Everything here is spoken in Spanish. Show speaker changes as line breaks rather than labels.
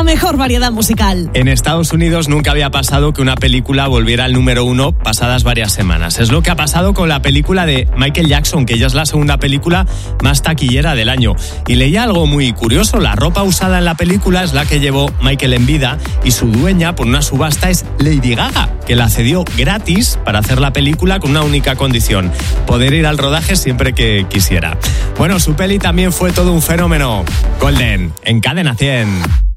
la mejor variedad musical.
En Estados Unidos nunca había pasado que una película volviera al número 1 pasadas varias semanas. Es lo que ha pasado con la película de Michael Jackson, que ya es la segunda película más taquillera del año. Y leía algo muy curioso: la ropa usada en la película es la que llevó Michael en vida y su dueña, por una subasta, es Lady Gaga, que la cedió gratis para hacer la película con una única condición: poder ir al rodaje siempre que quisiera. Bueno, su peli también fue todo un fenómeno. Golden, en Cadena 100.